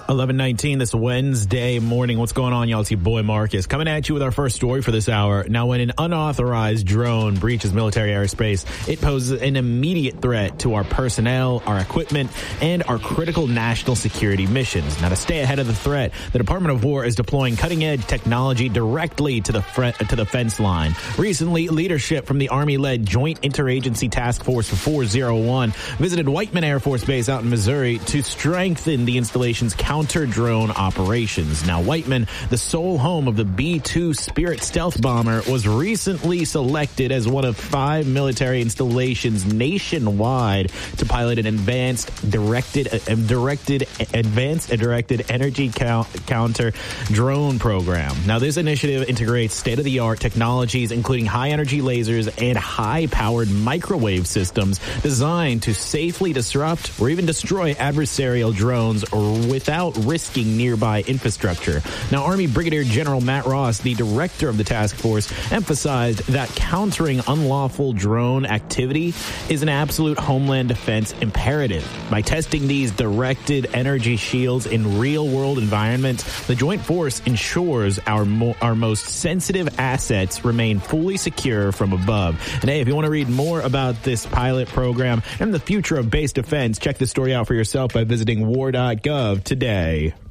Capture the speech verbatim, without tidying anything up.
eleven nineteen this Wednesday morning. What's going on, y'all? It's your boy Marcus coming at you with our first story for this hour. Now, when an unauthorized drone breaches military airspace, it poses an immediate threat to our personnel, our equipment, and our critical national security missions. Now, to stay ahead of the threat, the Department of War is deploying cutting-edge technology directly to the fre- to the fence line. Recently, leadership from the Army-led Joint Interagency Task Force four oh one visited Whiteman Air Force Base out in Missouri to strengthen the installation's counter-drone operations. Now, Whiteman, the sole home of the B two Spirit stealth bomber, was recently selected as one of five military installations nationwide to pilot an advanced directed, uh, directed, advanced directed energy count, counter drone program. Now, this initiative integrates state-of-the-art technologies, including high-energy lasers and high-powered microwave systems designed to safely disrupt or even destroy adversarial drones or without risking nearby infrastructure. Now, Army Brigadier General Matt Ross, the director of the task force, emphasized that countering unlawful drone activity is an absolute homeland defense imperative. By testing these directed energy shields in real-world environments, the Joint Force ensures our mo- our most sensitive assets remain fully secure from above. And hey, if you want to read more about this pilot program and the future of base defense, check this story out for yourself by visiting war dot gov today.